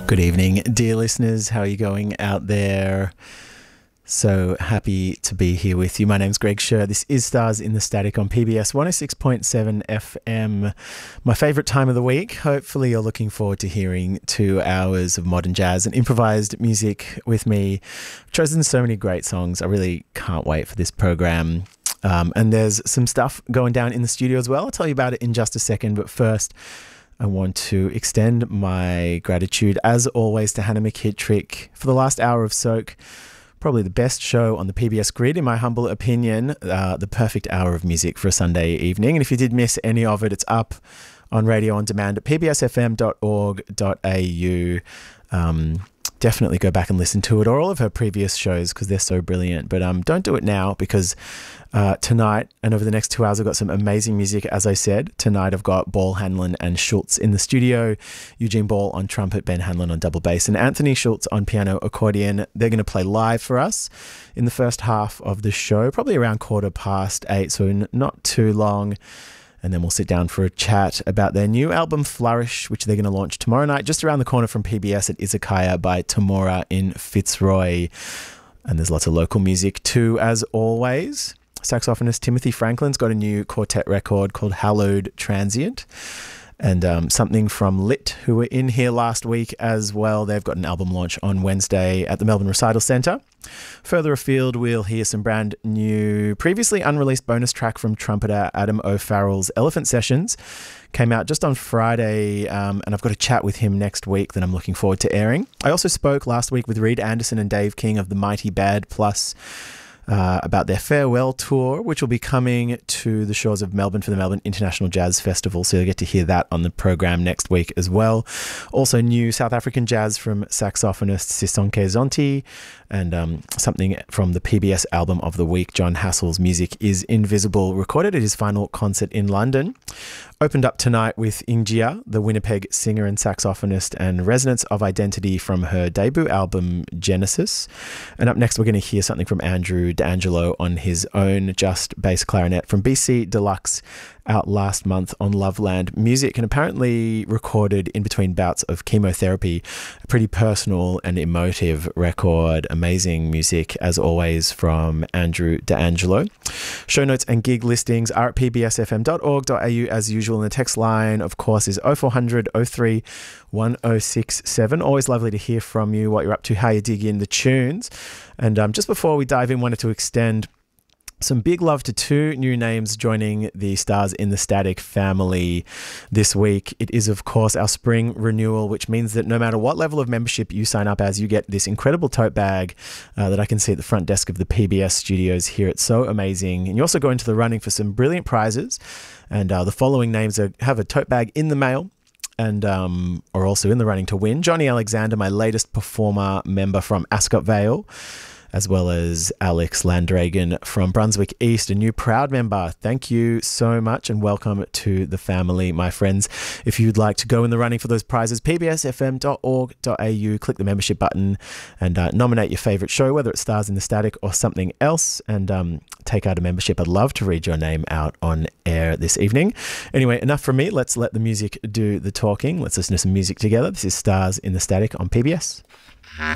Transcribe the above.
Good evening, dear listeners. How are you going out there? So happy to be here with you. My name's Greg Scher. This is Stars in the Static on PBS 106.7 FM. My favourite time of the week. Hopefully you're looking forward to hearing 2 hours of modern jazz and improvised music with me. I've chosen so many great songs. I really can't wait for this program. And there's some stuff going down in the studio as well. I'll tell you about it in just a second. But first, I want to extend my gratitude, as always, to Hannah McKittrick for the last hour of Soak. Probably the best show on the PBS grid, in my humble opinion. The perfect hour of music for a Sunday evening. And if you did miss any of it, it's up on radio on demand at pbsfm.org.au. Definitely go back and listen to it, or all of her previous shows, because they're so brilliant. But don't do it now, because tonight and over the next 2 hours I've got some amazing music. As I said, tonight I've got Ball, Hanlon and Schultz in the studio. Eugene Ball on trumpet, Ben Hanlon on double bass, and Anthony Schultz on piano accordion. They're going to play live for us in the first half of the show, probably around 8:15, so not too long. And then we'll sit down for a chat about their new album, Flourish, which they're going to launch tomorrow night, just around the corner from PBS at Izakaya by Tamora in Fitzroy. And there's lots of local music too, as always. Saxophonist Timothy Franklin's got a new quartet record called Hallowed Transient. And something from Lit, who were in here last week as well. They've got an album launch on Wednesday at the Melbourne Recital Centre. Further afield, we'll hear some brand new, previously unreleased bonus track from trumpeter Adam O'Farrell's Elephant Sessions. Came out just on Friday, and I've got a chat with him next week that I'm looking forward to airing. I also spoke last week with Reed Anderson and Dave King of the Mighty Bad Plus about their farewell tour, which will be coming to the shores of Melbourne for the Melbourne International Jazz Festival. So you'll get to hear that on the program next week as well. Also new South African jazz from saxophonist Sisonke Zonti, and something from the PBS album of the week. John Hassell's Music is Invisible, recorded at his final concert in London. Opened up tonight with Ingjia, the Winnipeg singer and saxophonist, and Resonance of Identity from her debut album Genesis. And up next we're going to hear something from Andrew D'Angelo on his own just bass clarinet from BC Deluxe, out last month on Loveland Music, and apparently recorded in between bouts of chemotherapy. A pretty personal and emotive record. Amazing music, as always, from Andrew D'Angelo. Show notes and gig listings are at pbsfm.org.au as usual, and the text line, of course, is 0400 03 1067. Always lovely to hear from you, what you're up to, how you dig in the tunes. And just before we dive in, wanted to extend some big love to 2 new names joining the Stars in the Static family this week. It is, of course, our spring renewal, which means that no matter what level of membership you sign up as, you get this incredible tote bag that I can see at the front desk of the PBS studios here. It's so amazing. And you also go into the running for some brilliant prizes. And the following names have a tote bag in the mail and are also in the running to win. Johnny Alexander, my latest performer member from Ascot Vale, as well as Alex Landragen from Brunswick East, a new proud member. Thank you so much and welcome to the family, my friends. If you'd like to go in the running for those prizes, pbsfm.org.au, click the membership button and nominate your favourite show, whether it's Stars in the Static or something else, and take out a membership. I'd love to read your name out on air this evening. Anyway, enough from me. Let's let the music do the talking. Let's listen to some music together. This is Stars in the Static on PBS.